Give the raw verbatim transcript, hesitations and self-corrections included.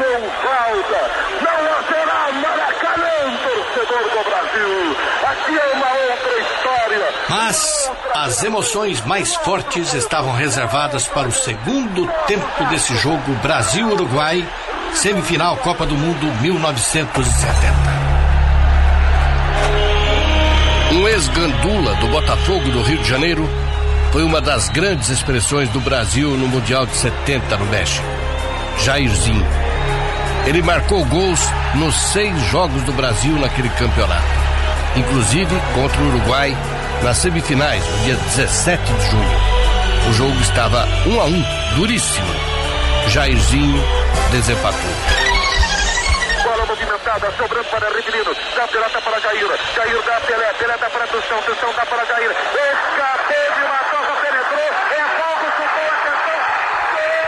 não falta, não haverá Maracanã, torcedor do Brasil. Aqui é uma outra história. Mas as emoções mais fortes estavam reservadas para o segundo tempo desse jogo Brasil-Uruguai, semifinal Copa do Mundo mil novecentos e setenta. Um ex-gandula do Botafogo do Rio de Janeiro foi uma das grandes expressões do Brasil no Mundial de setenta no México. Jairzinho. Ele marcou gols nos seis jogos do Brasil naquele campeonato, inclusive contra o Uruguai nas semifinais, no dia dezessete de junho. O jogo estava um a um, duríssimo. Jairzinho desempatou. Bola movimentada, sobrando para Rivelino, dá pelota para Jair, Jair dá Pelé, Pelé dá para Tução, Tução dá